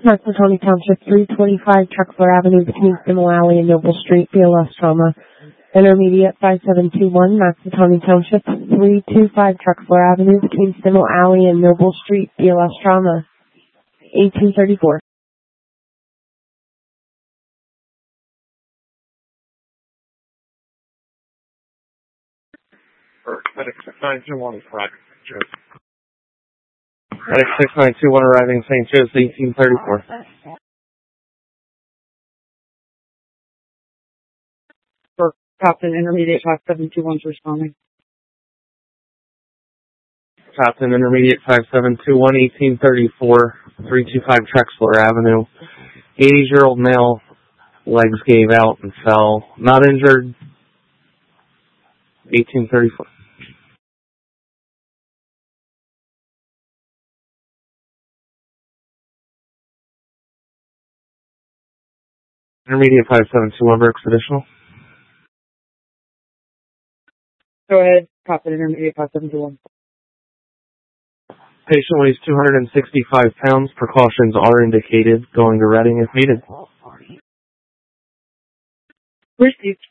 Maxatawny Township, 325 Truckler Avenue between Stimmel Alley and Noble Street, BLS Trauma. Intermediate 5721, Maxatawny Township, 325 Truckler Avenue between Stimmel Alley and Noble Street, BLS Trauma. 1834. Medic 6921 is arriving St. Joe's. Medic 6921 arriving St. Joe's, 1834. Captain Intermediate 5721 is responding. Captain Intermediate 5721, 1834, 325 Trexler Avenue. 80-year-old male, legs gave out and fell. Not injured. 1834. Intermediate 5721, Brooks, additional. Go ahead, Captain Intermediate 5721. Patient weighs 265 pounds. Precautions are indicated. Going to Reading if needed. Received.